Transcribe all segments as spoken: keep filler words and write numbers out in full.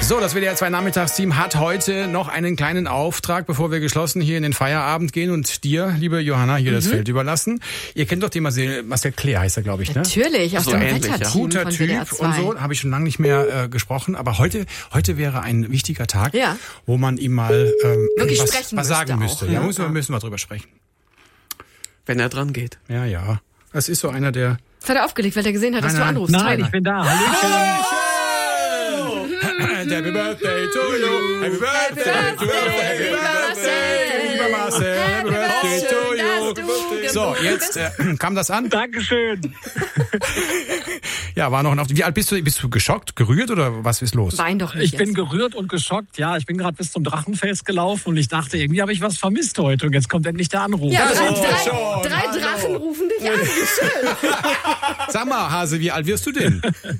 So, das W D R zwei Nachmittagsteam hat heute noch einen kleinen Auftrag, bevor wir geschlossen hier in den Feierabend gehen und dir, liebe Johanna, hier mhm. das Feld überlassen. Ihr kennt doch den Marcel, Marcel Claire heißt er, glaube ich, ne? Natürlich, aus so dem ähnlich, Wetterteam Guter von Typ W D R zwei. Und so, habe ich schon lange nicht mehr äh, gesprochen. Aber heute heute wäre ein wichtiger Tag, ja. wo man ihm mal ähm, Wirklich was, sprechen was sagen müsste. Auch, ja, ja. müssen wir, müssen wir drüber sprechen. Wenn er dran geht. Ja, ja. Das ist so einer, der... Das hat er aufgelegt, weil er gesehen hat, dass nein, du nein. anrufst. Nein, ich bin da. Hallöchen. Happy birthday to you. Happy birthday to you. Happy birthday, lieber Marcel. Happy birthday to you. So, jetzt äh, kam das an? Dankeschön. Ja, war noch ein Auftritt. Wie alt bist du? Bist du geschockt, gerührt oder was ist los? Wein doch nicht Ich jetzt. bin gerührt und geschockt. Ja, ich bin gerade bis zum Drachenfels gelaufen und ich dachte, irgendwie habe ich was vermisst heute und jetzt kommt endlich der Anruf. Ja, Das drei, ist drei, schon. drei Hallo. Drachen rufen dich an. Wie schön. Sag mal, Hase, wie alt wirst du denn?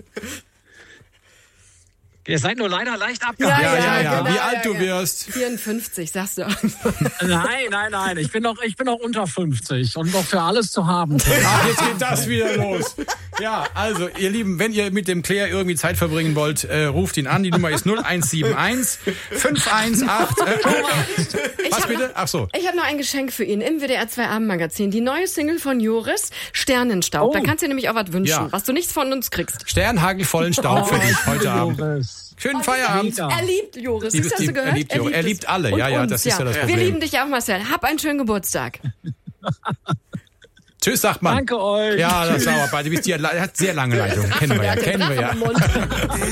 Ihr seid nur leider leicht abgehakt. Ja, ja, ja. genau, Wie alt ja, du ja. wirst? vierundfünfzig, sagst du. Nein, nein, nein. Ich bin noch, ich bin noch unter fünfzig und noch für alles zu haben. Ach, jetzt geht das wieder los. Ja, also, ihr Lieben, wenn ihr mit dem Claire irgendwie Zeit verbringen wollt, äh, ruft ihn an. Die Nummer ist null eins sieben eins fünf eins acht. Äh, was hab bitte? Noch, Ach so. Ich habe noch ein Geschenk für ihn im W D R zwei Abendmagazin. Die neue Single von Joris, Sternenstaub. Oh. Da kannst du dir nämlich auch was wünschen, Ja. was du nichts von uns kriegst. Sternhagelvollen Staub für dich heute Abend. Joris. Schönen Feierabend. Ja. Er liebt Joris, Liebes das hast du Lieb- gehört? er liebt Joris. Er es. liebt alle. Und Ja, ja, uns, das ist ja das Problem. Wir lieben dich auch, Marcel. Hab einen schönen Geburtstag. Tschüss, sagt man. Danke euch. Ja, das dauert beide. Er hat sehr lange Leitung. Kennen wir ja, kennen wir ja.